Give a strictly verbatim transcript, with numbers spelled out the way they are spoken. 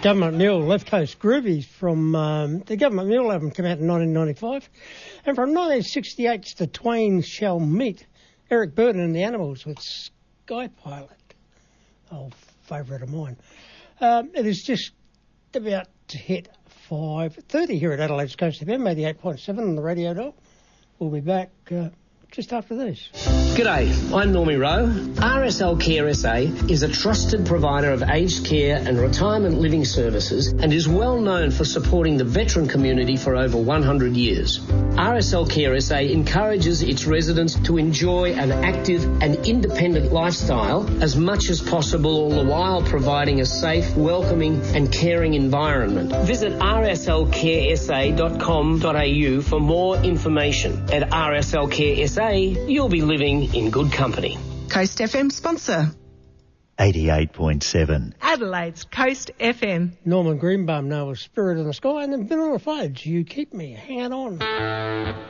Government Mule, Left Coast Groovies from um, the Government Mule album came out in nineteen ninety-five. And from nineteen sixty-eight, The Twain Shall Meet, Eric Burden and the Animals with Sky Pilot, old favourite of mine. Um, it is just about to hit five thirty here at Adelaide's Coast F M, eighty-eight point seven on the radio dial. We'll be back uh, just after this. G'day, I'm Normie Rowe. R S L Care S A is a trusted provider of aged care and retirement living services and is well known for supporting the veteran community for over one hundred years. R S L Care S A encourages its residents to enjoy an active and independent lifestyle as much as possible, all the while providing a safe, welcoming and caring environment. Visit r s l care s a dot com dot a u for more information. At R S L Care S A, you'll be living in good company. Coast F M sponsor. eighty-eight point seven. Adelaide's Coast F M. Norman Greenbaum now with Spirit in the Sky, and then Vanilla Fudge, You Keep Me Hanging On.